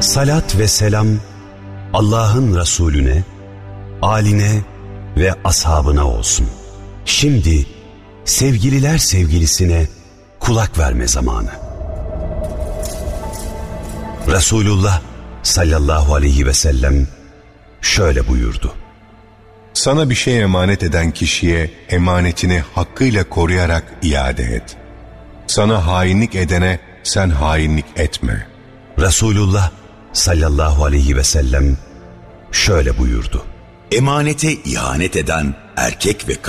Salat ve selam Allah'ın Resulüne, âline ve ashabına olsun. Şimdi sevgililer sevgilisine kulak verme zamanı. Resulullah sallallahu aleyhi ve sellem şöyle buyurdu: Sana bir şey emanet eden kişiye emanetini hakkıyla koruyarak iade et. Sana hainlik edene sen hainlik etme. Resulullah sallallahu aleyhi ve sellem şöyle buyurdu: Emanete ihanet eden erkek ve